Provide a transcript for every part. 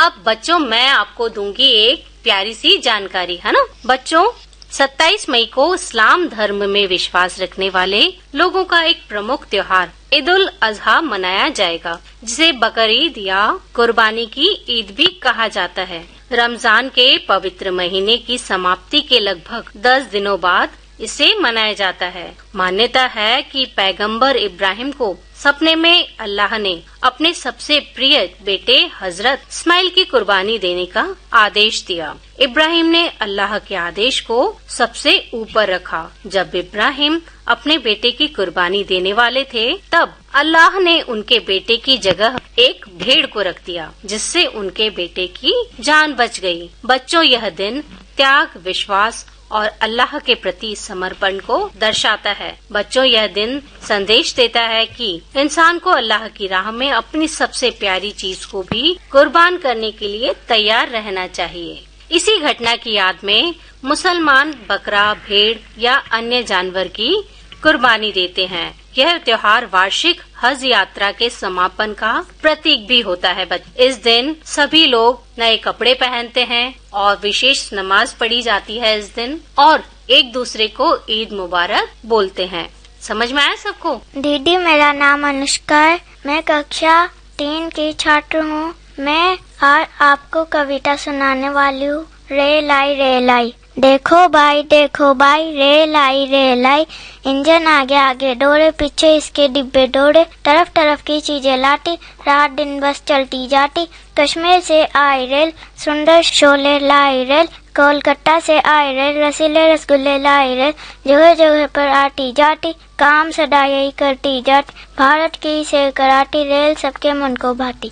अब बच्चों मैं आपको दूंगी एक प्यारी सी जानकारी, है ना बच्चों। 27 मई को इस्लाम धर्म में विश्वास रखने वाले लोगों का एक प्रमुख त्योहार ईद उल अजहा मनाया जाएगा, जिसे बकरीद या कुर्बानी की ईद भी कहा जाता है। रमजान के पवित्र महीने की समाप्ति के लगभग 10 दिनों बाद इसे मनाया जाता है। मान्यता है कि पैगंबर इब्राहिम को सपने में अल्लाह ने अपने सबसे प्रिय बेटे हजरत इस्माइल की कुर्बानी देने का आदेश दिया। इब्राहिम ने अल्लाह के आदेश को सबसे ऊपर रखा। जब इब्राहिम अपने बेटे की कुर्बानी देने वाले थे, तब अल्लाह ने उनके बेटे की जगह एक भेड़ को रख दिया, जिससे उनके बेटे की जान बच गई। बच्चों यह दिन त्याग, विश्वास और अल्लाह के प्रति समर्पण को दर्शाता है। बच्चों यह दिन संदेश देता है कि इंसान को अल्लाह की राह में अपनी सबसे प्यारी चीज को भी कुर्बान करने के लिए तैयार रहना चाहिए। इसी घटना की याद में मुसलमान बकरा, भेड़ या अन्य जानवर की कुर्बानी देते हैं। यह त्योहार वार्षिक हज यात्रा के समापन का प्रतीक भी होता है। इस दिन सभी लोग नए कपड़े पहनते हैं और विशेष नमाज पढ़ी जाती है इस दिन, और एक दूसरे को ईद मुबारक बोलते हैं। समझ में आया सबको? दीदी मेरा नाम अनुष्का है, मैं कक्षा 3 की छात्र हूँ। मैं आज आपको कविता सुनाने वाली हूँ। रे लाई देखो भाई रेल आई इंजन आगे आगे दौड़े, पीछे इसके डिब्बे दौड़े, तरफ तरफ की चीजें लाटी, रात दिन बस चलती जाती। कश्मीर से आई रेल, सुंदर शोले लाई रेल, कोलकाता से आई रेल, रसीले रसगुल्ले लाई रेल, जगह जगह पर आती जाती, काम सदा यही करती जाती, भारत की सैर कराती, रेल सबके मन को भाती।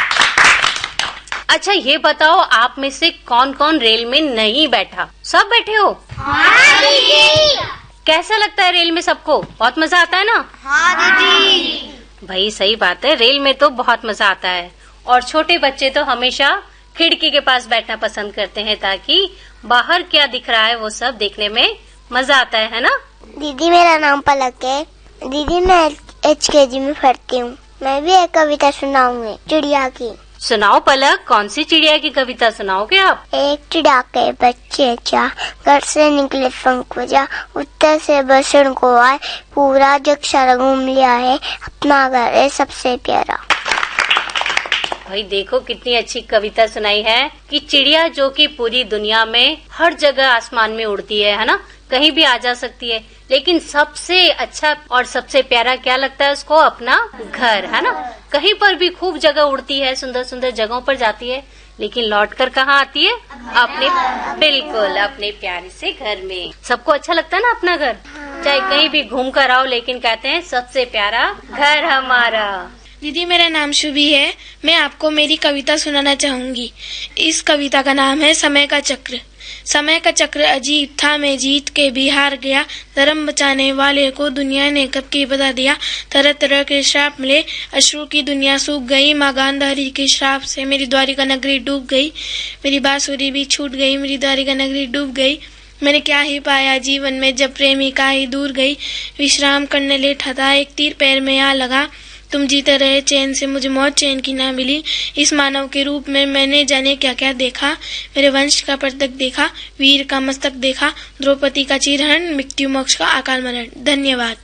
अच्छा ये बताओ, आप में से कौन कौन रेल में नहीं बैठा? सब बैठे हो? हाँ दीदी। कैसा लगता है रेल में सबको? बहुत मजा आता है ना? हाँ दीदी। भाई सही बात है, रेल में तो बहुत मजा आता है। और छोटे बच्चे तो हमेशा खिड़की के पास बैठना पसंद करते हैं, ताकि बाहर क्या दिख रहा है वो सब देखने में मजा आता है ना? दीदी मेरा नाम पलक है। दीदी मैं HKG में पढ़ती हूँ। मैं भी एक कविता सुनाऊंगी चिड़िया की। सुनाओ पलक, कौन सी चिड़िया की कविता सुनाओगे आप? एक चिड़िया के बच्चे जा, घर से निकले पंख बजा, उत्तर से बसण को आए, पूरा जग सारा घूम लिया है, अपना घर है सबसे प्यारा। भाई देखो कितनी अच्छी कविता सुनाई है कि चिड़िया जो कि पूरी दुनिया में हर जगह आसमान में उड़ती है ना, कहीं भी आ जा सकती है, लेकिन सबसे अच्छा और सबसे प्यारा क्या लगता है उसको? अपना घर, है ना। कहीं पर भी खूब जगह उड़ती है, सुंदर सुंदर जगहों पर जाती है, लेकिन लौटकर कहाँ आती है? बिल्कुल अपने प्यारे से घर में। सबको अच्छा लगता है ना अपना घर, चाहे कहीं भी घूम कर आओ, लेकिन कहते हैं सबसे प्यारा घर हमारा। दीदी मेरा नाम शुभी है, मैं आपको मेरी कविता सुनाना चाहूंगी। इस कविता का नाम है समय का चक्र। समय का चक्र अजीब था, मैं जीत के भी हार गया, धर्म बचाने वाले को दुनिया ने कब की बता दिया, तरह तरह के श्राप मिले, अश्रु की दुनिया सूख गई, माँ गांधारी के श्राप से मेरी द्वारिका नगरी डूब गई, मेरी बांसुरी भी छूट गई, मेरी द्वारिका नगरी डूब गई। मैंने क्या ही पाया जीवन में जब प्रेमिका ही दूर गई, विश्राम करने लेटा था एक तीर पैर में आ लगा, तुम जीते रहे चैन से मुझे मौत चैन की ना मिली, इस मानव के रूप में मैंने जाने क्या क्या देखा, मेरे वंश का परतक देखा, वीर का मस्तक देखा, द्रौपदी का चीरहरण, मृत्यु मोक्ष का अकाल मरण। धन्यवाद।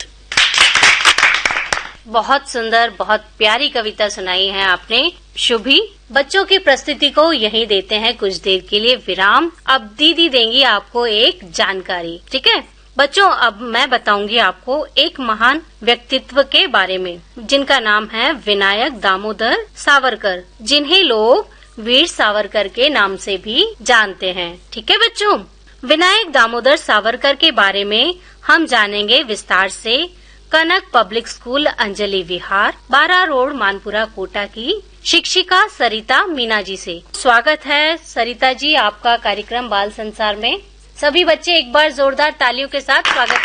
बहुत सुंदर, बहुत प्यारी कविता सुनाई है आपने शुभी। बच्चों की प्रस्तुति को यहीं देते हैं कुछ देर के लिए विराम। अब दीदी देंगी आपको एक जानकारी, ठीक है बच्चों? अब मैं बताऊंगी आपको एक महान व्यक्तित्व के बारे में, जिनका नाम है विनायक दामोदर सावरकर, जिन्हें लोग वीर सावरकर के नाम से भी जानते हैं। ठीक है बच्चों, विनायक दामोदर सावरकर के बारे में हम जानेंगे विस्तार से कनक पब्लिक स्कूल अंजलि विहार 12 रोड मानपुरा कोटा की शिक्षिका सरिता मीना जी से। स्वागत है सरिता जी आपका कार्यक्रम बाल संसार में। सभी बच्चे एक बार जोरदार तालियों के साथ स्वागत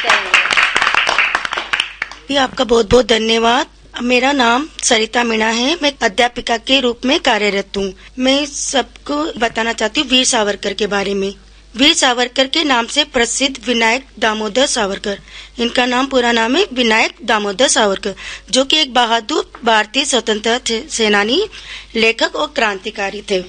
करेंगे। आपका बहुत बहुत धन्यवाद। मेरा नाम सरिता मीणा है, मैं अध्यापिका के रूप में कार्यरत हूँ। मैं सबको बताना चाहती हूँ वीर सावरकर के बारे में। वीर सावरकर के नाम से प्रसिद्ध विनायक दामोदर सावरकर, इनका नाम पूरा नाम है विनायक दामोदर सावरकर, जो कि एक बहादुर भारतीय स्वतंत्रता सेनानी, लेखक और क्रांतिकारी थे।